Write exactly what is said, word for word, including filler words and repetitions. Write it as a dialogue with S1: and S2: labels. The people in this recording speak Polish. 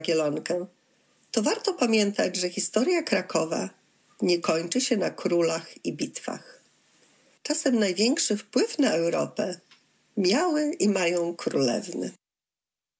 S1: Jagiellonkę, to warto pamiętać, że historia Krakowa nie kończy się na królach i bitwach. Czasem największy wpływ na Europę miały i mają królewny.